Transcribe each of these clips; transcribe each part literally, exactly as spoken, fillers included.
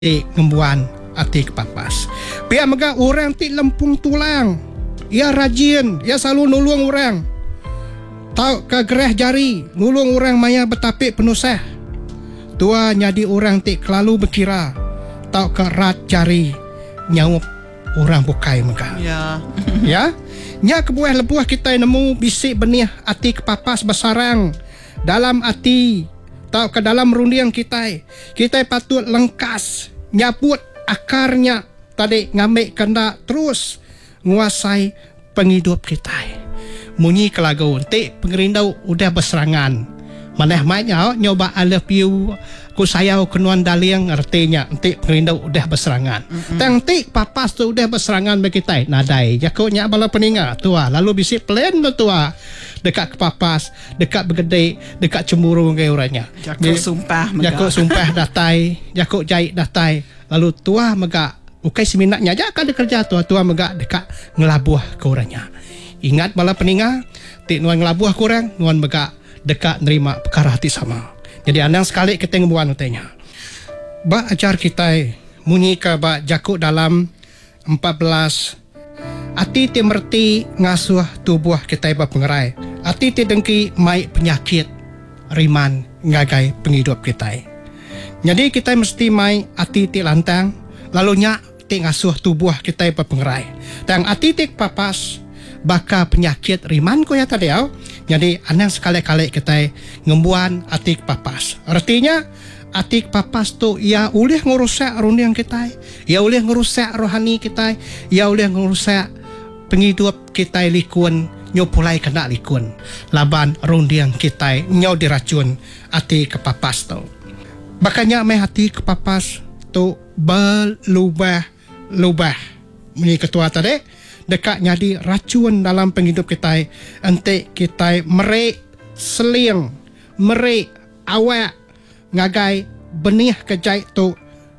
ti ngembuan ati kepapas. Pihak mega orang ti lempung tulang. Ia rajin, ia selalu nulung orang. Tahu ke gereh jari, nulung orang maya betapik penusah. Tua nyadi orang ti kelalu berkira. Tahu ke rat jari, nyaup orang bukai mega. Ya. Ya. Nya kebuah lebuah kita nemu bisik benih ati kepapas besarang dalam ati. Tahu ke dalam rundiang kita, kita patut lengkas, nyabut akarnya tadi ngambil kena terus menguasai penghidup kita. Munyi kelagu, nanti pengerindau udah berserangan. Maneh mainnya nyoba I love you, ku sayau kenuan daliang artinya nanti pengerindau udah berserangan. Mm-hmm. Nanti papas tu udah berserangan bagi kita. Nadai, jakonya bala peninga tua, lalu bisik plan tua. Dekat kepapas, dekat bergedai, dekat cemburu dengan orangnya. Jakuk sumpah mega. Jakuk sumpah datai, jakuk jahit datai. Lalu tua mega, ukai seminatnya aja kan kerja tua tua mega dekat ngelabuh ke orangnya. Ingat bala peninga, tik nuan ngelabuh ke orang, nuan mega dekat nerima perkara hati sama. Jadi andang sekali kita ngebuan utenya. Ba ajar kita munyi ke ba jakuk dalam empat belas. Ati ti merti ngasuh tubuh kita ba pengerai. Ati ti dengki mai penyakit riman ngagai penghidup kita. Jadi kita mesti mai ati ti lantang, lalu nyak ti ngasuh tubuh kita ba pengerai. Dan ati ti papas baka penyakit riman ko ya tadi au. Jadi anang sekali-kali kita ngembuan ati papas. Artinya ati papas tu ia boleh ngerusak rundiang kita, ia boleh ngerusak rohani kita, ia boleh ngerusak penghidup kita likun, nyopulai kena likun. Laban rundiang kita nyau diracun ati kepapas tu. Makanya meh hati kepapas tu berlubah-lubah. Ini ketua tadi dekat nyadi racun dalam penghidup kita. Ente kita merik seling, merik awak ngagai benih kejai tu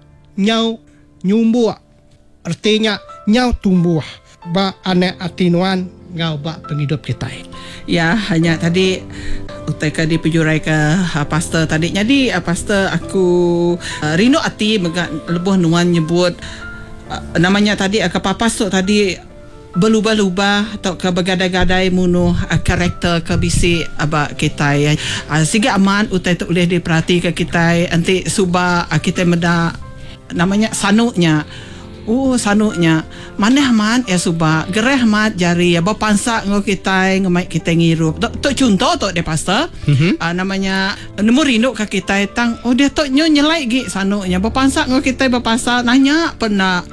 nyau nyumbuh. Artinya nyau tumbuh ba anak atinuan ngau ba penghidup kita. Ya, hanya tadi utai ke dipejurai ke uh, pastor tadi. Jadi uh, pastor aku uh, rindu ati mega lebuh nuan nyebut uh, namanya tadi uh, kepapas tu tadi berlubah-lubah atau ke bergadai-gadai munuh uh, karakter ke bisi aba kita ya. Uh, Siga aman utai tu boleh diperhati ke kita nanti suba uh, kita meda namanya sanuknya. Oh sanuknya maneh man ya suba gereh mat jari ya bapansa ngo kita ngemai kita ngirup tok tok contoh tok de pastor mm-hmm. uh, namanya nemu rindu ka kita tang oh dia tok nyo nyelai gi sanuknya bapansa ngo kita bapasa nanya pernah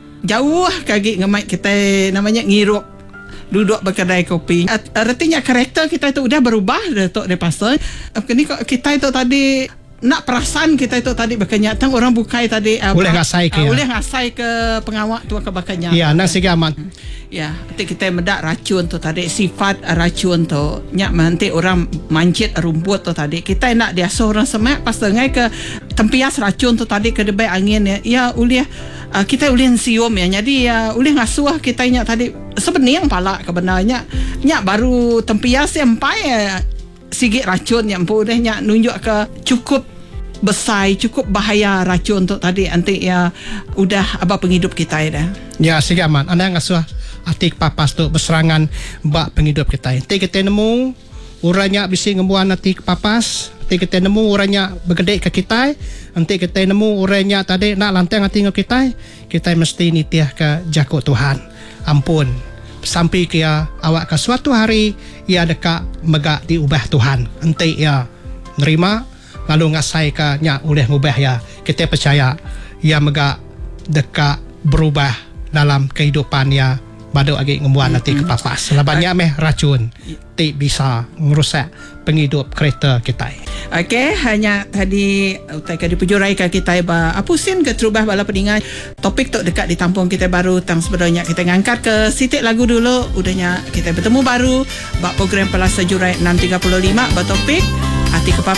jauh kagi ngemai kita namanya ngirup duduk berkedai kopi. Artinya karakter kita itu udah berubah dah tok de pastor. Kini kita itu tadi nak perasaan kita itu tadi bakanya tang orang bukai tadi uh, boleh ngasai ke uh, ya. Boleh ngasai ke pengawak tu ke bakanya. Ya, nak siga aman. Ya, nanti kita medak racun tu tadi sifat racun tu. Nyak nanti orang mancit rumput tu tadi. Kita nak diasuh orang semak pas dengai ke tempias racun tu tadi ke debai angin ya. Ya ulih uh, kita ulih sium ya. Jadi ya ulih ngasuh kita nyak tadi sebenarnya pala kebenarnya nyak baru tempias yang empai ya. Sigit racun yang pun dah nunjuk ke cukup besar, cukup bahaya racun tu tadi nanti ya udah apa penghidup kita ya dah. Ya sigit aman. Anda ngasuh atik papas tu berserangan bak penghidup kita. Nanti kita nemu orangnya bisa ngembuan atik papas. Nanti kita nemu orangnya bergedek ke kita. Nanti kita nemu orangnya tadi nak lantang hati kita. Kita mesti nitiah ke jakut Tuhan. Ampun. Sampai kia awak ke suatu hari ia dekat megak diubah Tuhan. Nanti ia nerima lalu ngasai ke nya oleh ngubah ya. Kita percaya ia megak dekat berubah dalam kehidupan ya. Badu lagi ngembuan nanti mm-hmm. kepapas. Labannya meh racun ti bisa merusak penghidup kereta kita. Okey, hanya tadi utai ke dipujurai ke kita ba apusin ke terubah bala peningan topik tu dekat di tampung kita baru tang sebenarnya kita ngangkat ke sitik lagu dulu udahnya kita bertemu baru ba program Pelas Sejurai enam tiga lima ba topik hati kepapas